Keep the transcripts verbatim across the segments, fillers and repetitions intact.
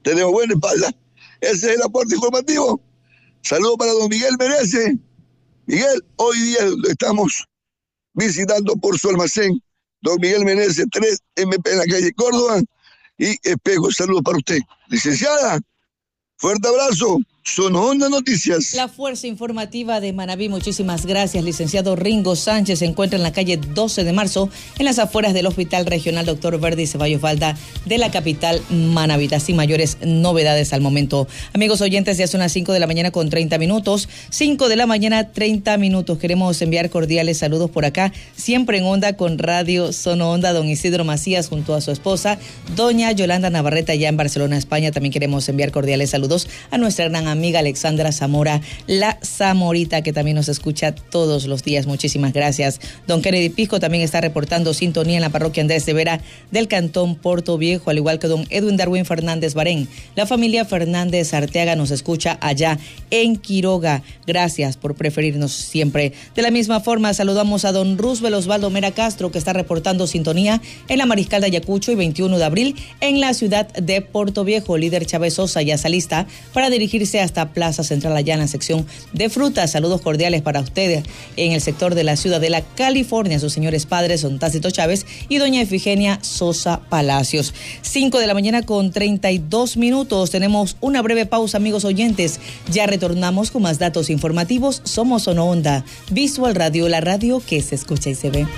tenemos buena espalda. Ese es el aporte informativo. Saludos para don Miguel Menezes. Miguel, hoy día lo estamos visitando por su almacén. Don Miguel Menezes, tres M P en la calle Córdoba y Espejo. Saludos para usted. Licenciada, fuerte abrazo. Sono Onda Noticias. La Fuerza Informativa de Manabí, muchísimas gracias. Licenciado Ringo Sánchez se encuentra en la calle doce de marzo, en las afueras del Hospital Regional Doctor Verdi Ceballos Valda de la capital manabita. Sin mayores novedades al momento. Amigos oyentes, ya son las cinco de la mañana con treinta minutos. cinco de la mañana, treinta minutos. Queremos enviar cordiales saludos por acá, siempre en onda con Radio Sono Onda, don Isidro Macías junto a su esposa, doña Yolanda Navarrete, allá en Barcelona, España. También queremos enviar cordiales saludos a nuestra gran amiga amiga Alexandra Zamora, la Zamorita, que también nos escucha todos los días. Muchísimas gracias. Don Kennedy Pisco también está reportando sintonía en la parroquia Andrés de Vera del Cantón Puerto Viejo, al igual que don Edwin Darwin Fernández Barén. La familia Fernández Arteaga nos escucha allá en Quiroga. Gracias por preferirnos siempre. De la misma forma, saludamos a don Roosevelt Osvaldo Mera Castro, que está reportando sintonía en la Mariscal de Ayacucho y veintiuno de abril en la ciudad de Puerto Viejo. Líder Chávez Sosa ya está lista para dirigirse hasta Plaza Central, allá en la sección de frutas. Saludos cordiales para ustedes en el sector de la Ciudadela, California. Sus señores padres son Tácito Chávez y doña Efigenia Sosa Palacios. cinco de la mañana con treinta y dos minutos. Tenemos una breve pausa, amigos oyentes. Ya retornamos con más datos informativos. Somos Sono Onda, Visual Radio, la radio que se escucha y se ve.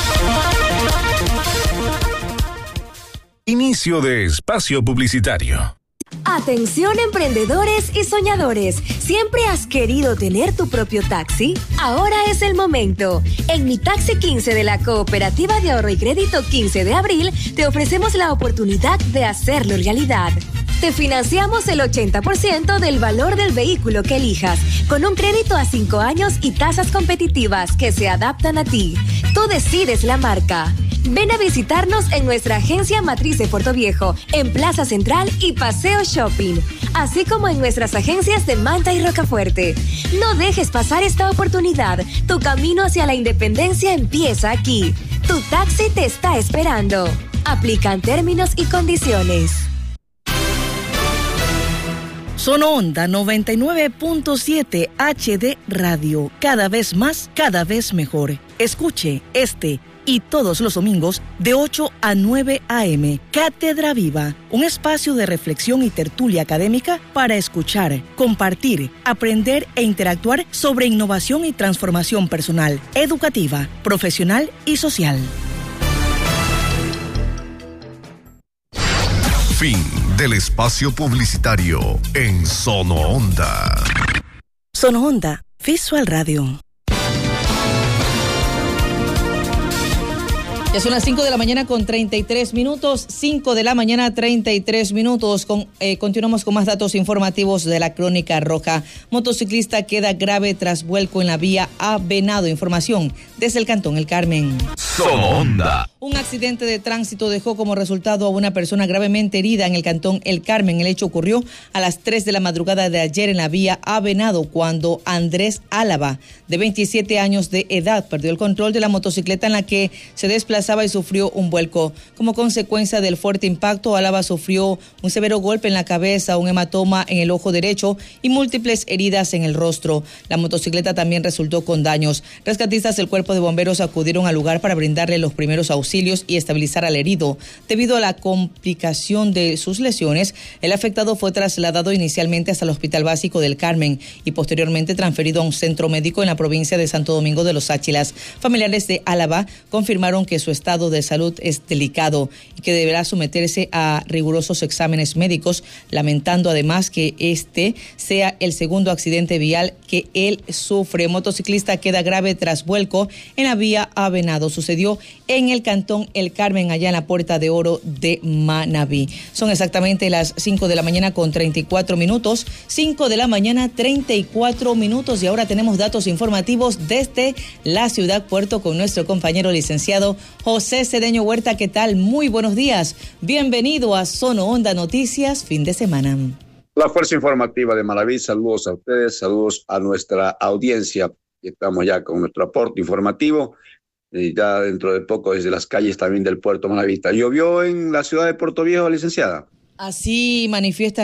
Inicio de espacio publicitario. Atención emprendedores y soñadores, ¿siempre has querido tener tu propio taxi? Ahora es el momento. En Mi Taxi quince de la Cooperativa de Ahorro y Crédito quince de abril te ofrecemos la oportunidad de hacerlo realidad. Te financiamos el ochenta por ciento del valor del vehículo que elijas, con un crédito a cinco años y tasas competitivas que se adaptan a ti. Tú decides la marca. Ven a visitarnos en nuestra agencia matriz de Puerto Viejo, en Plaza Central y Paseo Shopping, así como en nuestras agencias de Manta y Rocafuerte. No dejes pasar esta oportunidad. Tu camino hacia la independencia empieza aquí. Tu taxi te está esperando. Aplican términos y condiciones. Sono Onda noventa y nueve punto siete H D Radio. Cada vez más, cada vez mejor. Escuche este y todos los domingos de ocho a nueve a eme. Cátedra Viva, un espacio de reflexión y tertulia académica para escuchar, compartir, aprender e interactuar sobre innovación y transformación personal, educativa, profesional y social. Fin del espacio publicitario en Sono Onda. Sono Onda, Visual Radio. Ya son las cinco de la mañana con treinta y tres minutos, cinco de la mañana treinta y tres minutos. Con, eh, continuamos con más datos informativos de la Crónica Roja. Motociclista queda grave tras vuelco en la vía a Venado. Información desde el Cantón El Carmen. Sono Onda. Un accidente de tránsito dejó como resultado a una persona gravemente herida en el Cantón El Carmen. El hecho ocurrió a las tres de la madrugada de ayer en la vía a Venado, cuando Andrés Álava, de veintisiete años de edad, perdió el control de la motocicleta en la que se desplazaba y sufrió un vuelco. Como consecuencia del fuerte impacto, Álava sufrió un severo golpe en la cabeza, un hematoma en el ojo derecho y múltiples heridas en el rostro. La motocicleta también resultó con daños. Rescatistas del Cuerpo de Bomberos acudieron al lugar para brindarle los primeros auxilios y estabilizar al herido. Debido a la complicación de sus lesiones, el afectado fue trasladado inicialmente hasta el Hospital Básico del Carmen y posteriormente transferido a un centro médico en la provincia de Santo Domingo de los Áchilas. Familiares de Álava confirmaron que su estado de salud es delicado y que deberá someterse a rigurosos exámenes médicos, lamentando además que este sea el segundo accidente vial que él sufre. Motociclista queda grave tras vuelco en la vía a Venado. Sucedió en el Cantón El Carmen, allá en la Puerta de Oro de Manabí. Son exactamente las cinco de la mañana con treinta y cuatro minutos, cinco de la mañana treinta y cuatro minutos, y ahora tenemos datos informativos desde la ciudad Puerto con nuestro compañero licenciado José Cedeño Huerta. ¿Qué tal? Muy buenos días. Bienvenido a Sono Onda Noticias, fin de semana. La Fuerza Informativa de Manabí, saludos a ustedes, saludos a nuestra audiencia. Estamos ya con nuestro aporte informativo, y ya dentro de poco desde las calles también del Puerto Manabita. ¿Llovió en la ciudad de Puerto Viejo, licenciada? Así manifiesta